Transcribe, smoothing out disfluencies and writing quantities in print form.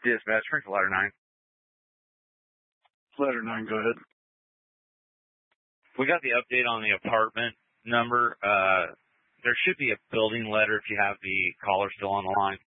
Dispatch, Frank Ladder 9. Ladder 9, go ahead. We got the update on the apartment number. There should be a building letter if you have the caller still on the line.